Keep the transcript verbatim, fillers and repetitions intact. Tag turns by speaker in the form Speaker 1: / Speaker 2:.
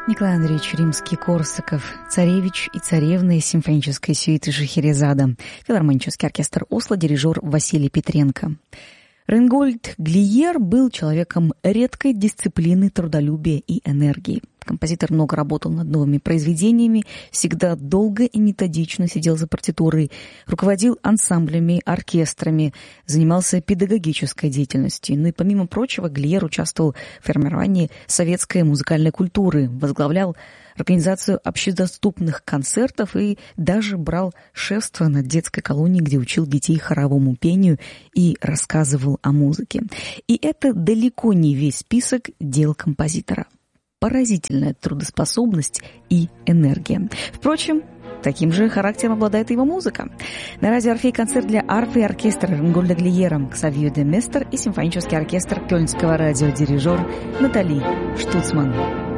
Speaker 1: Николай Андреевич Римский-Корсаков, царевич и царевна из симфонической сюиты Шахерезада, филармонический оркестр Осло, дирижер Василий Петренко. Рейнгольд Глиер был человеком редкой дисциплины, трудолюбия и энергии. Композитор много работал над новыми произведениями, всегда долго и методично сидел за партитурой, руководил ансамблями, оркестрами, занимался педагогической деятельностью. Ну и помимо прочего, Глиер участвовал в формировании советской музыкальной культуры, возглавлял организацию общедоступных концертов и даже брал шефство над детской колонией, где учил детей хоровому пению и рассказывал о музыке. И это далеко не весь список дел композитора. Поразительная трудоспособность и энергия. Впрочем, таким же характером обладает его музыка. На радио «Орфей» концерт для арфы и оркестра Рейнгольда Глиера, Ксавье де Местер и симфонический оркестр Кёльнского радиодирижер Натали Штуцман.